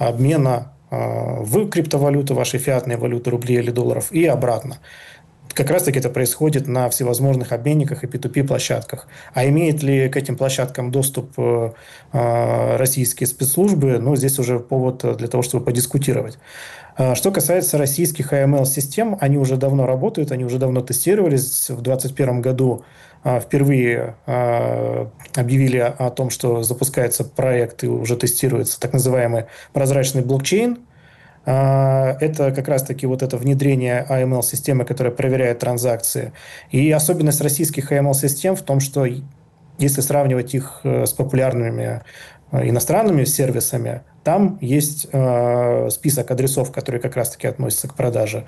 обмена в криптовалюту, вашей фиатной валюты, рублей или долларов, и обратно. Как раз-таки это происходит на всевозможных обменниках и P2P-площадках. А имеют ли к этим площадкам доступ российские спецслужбы? Ну, здесь уже повод для того, чтобы подискутировать. Что касается российских AML-систем, они уже давно работают, они уже давно тестировались. В 2021 году впервые объявили о том, что запускается проект и уже тестируется так называемый прозрачный блокчейн. Это как раз-таки вот это внедрение AML-системы, которая проверяет транзакции. И особенность российских AML-систем в том, что если сравнивать их с популярными иностранными сервисами, там есть список адресов, которые как раз-таки относятся к продаже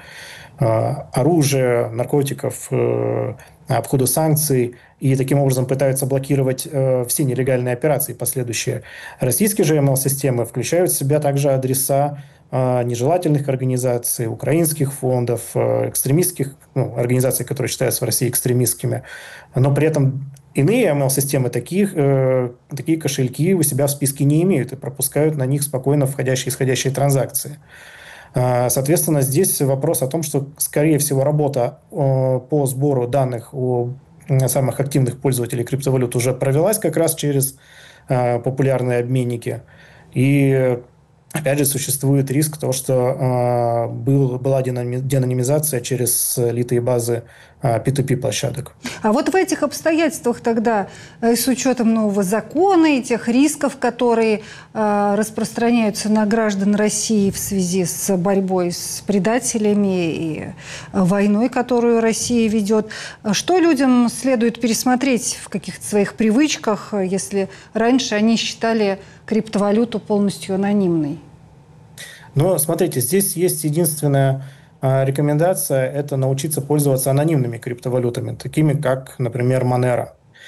оружия, наркотиков, обходу санкций, и таким образом пытаются блокировать все нелегальные операции последующие. Российские же AML-системы включают в себя также адреса нежелательных организаций, украинских фондов, экстремистских организаций, которые считаются в России экстремистскими. Но при этом иные AML-системы такие кошельки у себя в списке не имеют и пропускают на них спокойно входящие и исходящие транзакции. Соответственно, здесь вопрос о том, что, скорее всего, работа по сбору данных о самых активных пользователей криптовалют уже провелась как раз через популярные обменники. И опять же, существует риск того, что была деанонимизация через слитые базы P2P-площадок. А вот в этих обстоятельствах тогда, с учетом нового закона и тех рисков, которые распространяются на граждан России в связи с борьбой с предателями и войной, которую Россия ведет, что людям следует пересмотреть в каких-то своих привычках, если раньше они считали криптовалюту полностью анонимной? Но смотрите, здесь есть единственная рекомендация – это научиться пользоваться анонимными криптовалютами, такими как, например, Monero.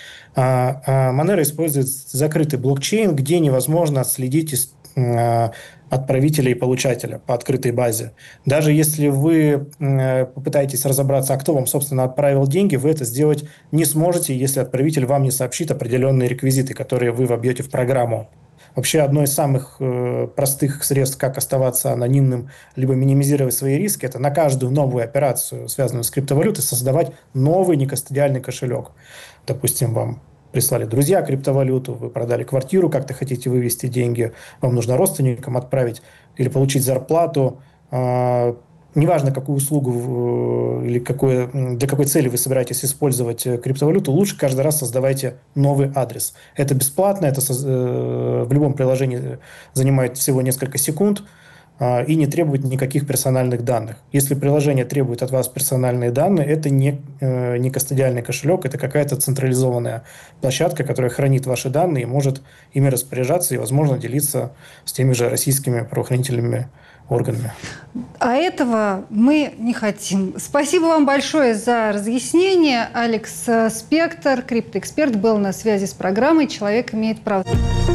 Monero использует закрытый блокчейн, где невозможно отследить отправителя и получателя по открытой базе. Даже если вы попытаетесь разобраться, а кто вам, собственно, отправил деньги, вы это сделать не сможете, если отправитель вам не сообщит определенные реквизиты, которые вы вобьете в программу. Вообще, одно из самых простых средств, как оставаться анонимным, либо минимизировать свои риски, это на каждую новую операцию, связанную с криптовалютой, создавать новый некастодиальный кошелек. Допустим, вам прислали друзья криптовалюту, вы продали квартиру, как-то хотите вывести деньги, вам нужно родственникам отправить или получить зарплату. Неважно, какую услугу или для какой цели вы собираетесь использовать криптовалюту, лучше каждый раз создавайте новый адрес. Это бесплатно, это в любом приложении занимает всего несколько секунд и не требует никаких персональных данных. Если приложение требует от вас персональные данные, это не кастодиальный кошелек, это какая-то централизованная площадка, которая хранит ваши данные и может ими распоряжаться и, возможно, делиться с теми же российскими правоохранительными органами. А этого мы не хотим. Спасибо вам большое за разъяснение. Алекс Спектор, криптоэксперт, был на связи с программой «Человек имеет право».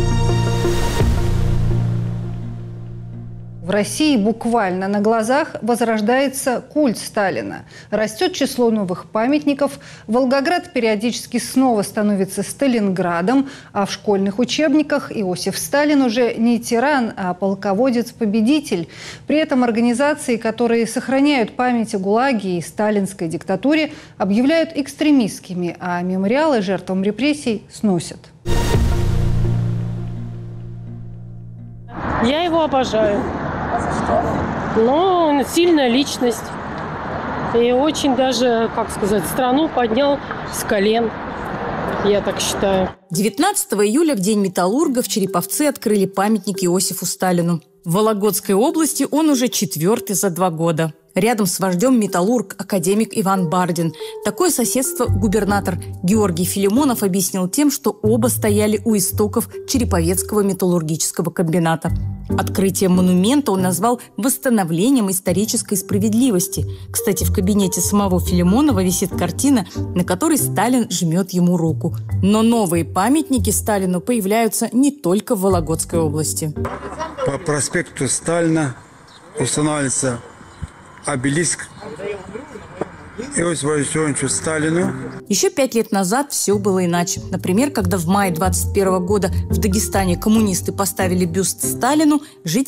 В России буквально на глазах возрождается культ Сталина. Растет число новых памятников. Волгоград периодически снова становится Сталинградом, а в школьных учебниках Иосиф Сталин уже не тиран, а полководец-победитель. При этом организации, которые сохраняют память о ГУЛАГе и сталинской диктатуре, объявляют экстремистскими, а мемориалы жертвам репрессий сносят. Я его обожаю. Но он сильная личность. И очень даже, как сказать, страну поднял с колен. Я так считаю. 19 июля, в День металлурга, в Череповце открыли памятник Иосифу Сталину. В Вологодской области он уже 4-й за 2 года. Рядом с вождем металлург, академик Иван Бардин. Такое соседство губернатор Георгий Филимонов объяснил тем, что оба стояли у истоков Череповецкого металлургического комбината. Открытие монумента он назвал восстановлением исторической справедливости. Кстати, в кабинете самого Филимонова висит картина, на которой Сталин жмет ему руку. Но новые памятники Сталину появляются не только в Вологодской области. По проспекту Сталина устанавливается обелиск Иосифу Виссарионовичу Сталину. Еще 5 лет назад все было иначе. Например, когда в мае 2021 года в Дагестане коммунисты поставили бюст Сталину, жители